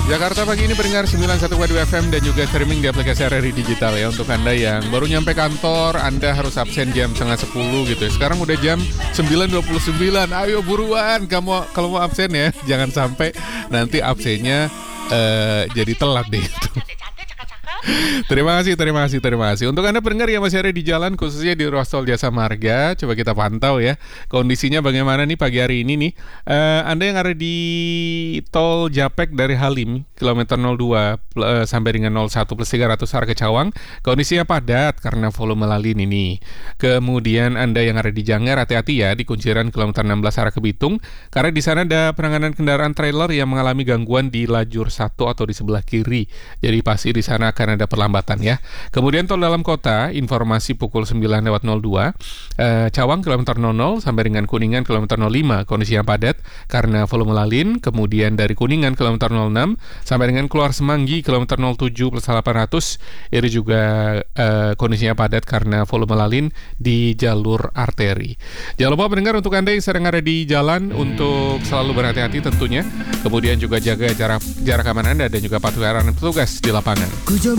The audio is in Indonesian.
Jakarta pagi ini pendengar 91,2 FM dan juga streaming di aplikasi RRI Digital ya. Untuk Anda yang baru nyampe kantor, Anda harus absen jam 9:30 gitu ya. Sekarang udah jam 9:29. Ayo buruan kamu kalau mau absen ya. Jangan sampai nanti absennya jadi telat deh itu. Terima kasih. Untuk Anda pendengar yang masih ada di jalan, khususnya di ruas tol Jasa Marga, coba kita pantau ya kondisinya bagaimana nih pagi hari ini nih. Anda yang ada di tol Japek dari Halim, kilometer 02 sampai dengan 01 plus 300 arah ke Cawang, kondisinya padat karena volume lalin ini. Kemudian Anda yang ada di Janggar, hati-hati ya di kunciran kilometer 16 arah ke Bitung, karena di sana ada penanganan kendaraan trailer yang mengalami gangguan di lajur 1 atau di sebelah kiri. Jadi pasti di sana akan ada perlambatan ya. Kemudian tol dalam kota, informasi pukul 9:02, Cawang kilometer 00 sampai dengan Kuningan kilometer 05, kondisinya padat karena volume lalin. Kemudian dari Kuningan kilometer 06 sampai dengan keluar Semanggi kilometer 07 plus 800, ini juga kondisinya padat karena volume lalin di jalur arteri. Jangan lupa pendengar, untuk Anda yang sedang ada di jalan untuk selalu berhati-hati tentunya. Kemudian juga jaga jarak aman Anda dan juga patuhi arahan petugas di lapangan.